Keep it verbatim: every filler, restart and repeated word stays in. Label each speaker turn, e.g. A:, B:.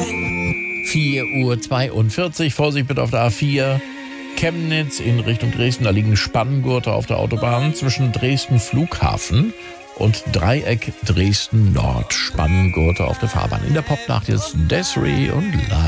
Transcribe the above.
A: vier Uhr zweiundvierzig, Vorsicht bitte auf der A vier. Chemnitz in Richtung Dresden, da liegen Spanngurte auf der Autobahn zwischen Dresden Flughafen und Dreieck Dresden Nord. Spanngurte auf der Fahrbahn. In der Popnacht jetzt Desiree und Live.